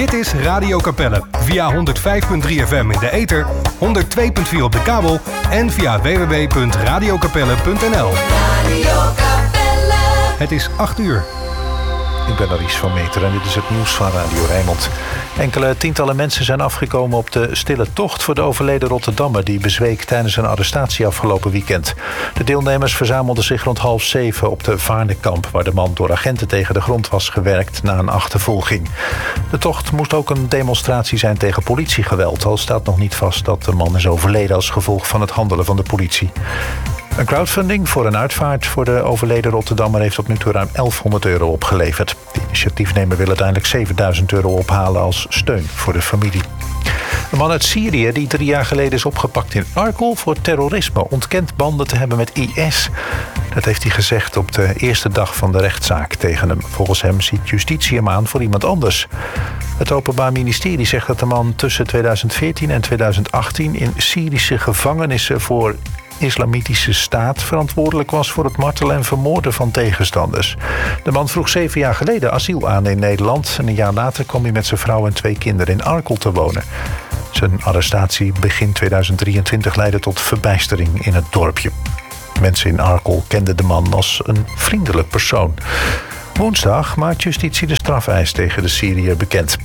Dit is Radio Capelle. Via 105.3 FM in de ether, 102.4 op de kabel en via www.radiocapelle.nl. Het is 8 uur. Ik ben Aries van Meter en dit is het nieuws van Radio Rijnmond. Enkele tientallen mensen zijn afgekomen op de stille tocht voor de overleden Rotterdammer die bezweek tijdens een arrestatie afgelopen weekend. De deelnemers verzamelden zich rond 6:30 op de Vaarnekamp, waar de man door agenten tegen de grond was gewerkt na een achtervolging. De tocht moest ook een demonstratie zijn tegen politiegeweld, al staat nog niet vast dat de man is overleden als gevolg van het handelen van de politie. Een crowdfunding voor een uitvaart voor de overleden Rotterdammer heeft tot nu toe ruim €1100 opgeleverd. De initiatiefnemer wil uiteindelijk €7000 ophalen als steun voor de familie. Een man uit Syrië die 3 jaar geleden is opgepakt in Arkel voor terrorisme ontkent banden te hebben met IS. Dat heeft hij gezegd op de eerste dag van de rechtszaak tegen hem. Volgens hem ziet justitie hem aan voor iemand anders. Het Openbaar Ministerie zegt dat de man tussen 2014 en 2018 in Syrische gevangenissen voor Islamitische Staat verantwoordelijk was voor het martelen en vermoorden van tegenstanders. De man vroeg 7 jaar geleden asiel aan in Nederland en een jaar later kwam hij met zijn vrouw en 2 kinderen in Arkel te wonen. Zijn arrestatie begin 2023 leidde tot verbijstering in het dorpje. Mensen in Arkel kenden de man als een vriendelijk persoon. Woensdag maakt justitie de strafeis tegen de Syriër bekend.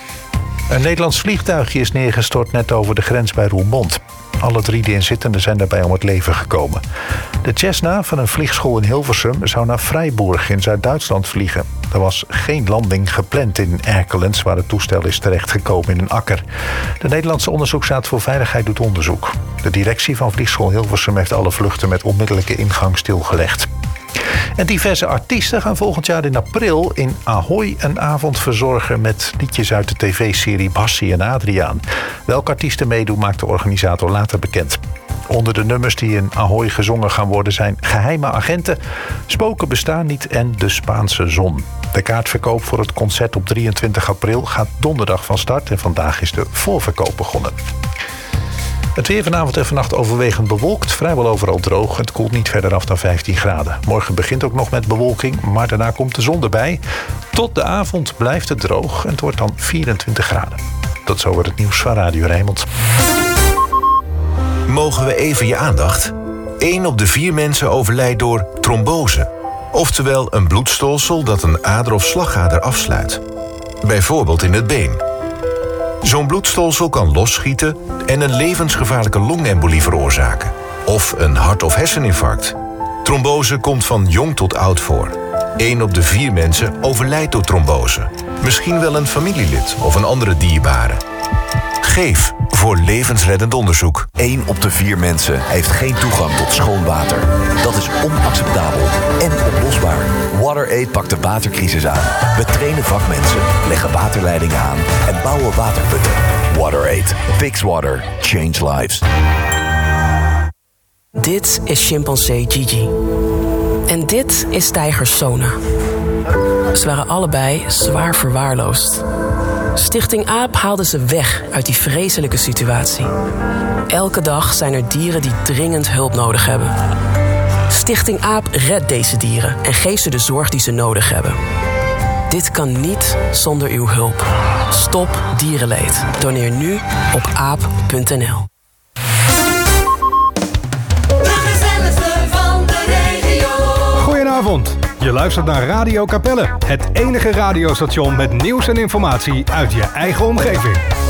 Een Nederlands vliegtuigje is neergestort net over de grens bij Roermond. Alle 3 de inzittenden zijn daarbij om het leven gekomen. De Cessna van een vliegschool in Hilversum zou naar Freiburg in Zuid-Duitsland vliegen. Er was geen landing gepland in Erkelenz, waar het toestel is terechtgekomen in een akker. De Nederlandse Onderzoeksraad voor Veiligheid doet onderzoek. De directie van vliegschool Hilversum heeft alle vluchten met onmiddellijke ingang stilgelegd. En diverse artiesten gaan volgend jaar in april in Ahoy een avond verzorgen met liedjes uit de tv-serie Bassie en Adriaan. Welke artiesten meedoen maakt de organisator later bekend. Onder de nummers die in Ahoy gezongen gaan worden zijn Geheime Agenten, Spoken bestaan niet en De Spaanse Zon. De kaartverkoop voor het concert op 23 april gaat donderdag van start en vandaag is de voorverkoop begonnen. Het weer vanavond en vannacht overwegend bewolkt, vrijwel overal droog. Het koelt niet verder af dan 15 graden. Morgen begint ook nog met bewolking, maar daarna komt de zon erbij. Tot de avond blijft het droog en het wordt dan 24 graden. Tot zover het nieuws van Radio Rijnmond. Mogen we even je aandacht? 1 op de 4 mensen overlijdt door trombose. Oftewel een bloedstolsel dat een ader of slagader afsluit. Bijvoorbeeld in het been. Zo'n bloedstolsel kan losschieten en een levensgevaarlijke longembolie veroorzaken. Of een hart- of herseninfarct. Trombose komt van jong tot oud voor. 1 op de 4 mensen overlijdt door trombose. Misschien wel een familielid of een andere dierbare. Geef voor levensreddend onderzoek. 1 op de 4 mensen heeft geen toegang tot schoon water. Dat is onacceptabel en oplosbaar. WaterAid pakt de watercrisis aan. We trainen vakmensen, leggen waterleidingen aan en bouwen waterputten. WaterAid. Fix water. Change lives. Dit is chimpansee Gigi. En dit is tijger Sona. Ze waren allebei zwaar verwaarloosd. Stichting AAP haalde ze weg uit die vreselijke situatie. Elke dag zijn er dieren die dringend hulp nodig hebben. Stichting AAP redt deze dieren en geeft ze de zorg die ze nodig hebben. Dit kan niet zonder uw hulp. Stop dierenleed. Doneer nu op aap.nl. Goedenavond. Je luistert naar Radio Capelle, het enige radiostation met nieuws en informatie uit je eigen omgeving.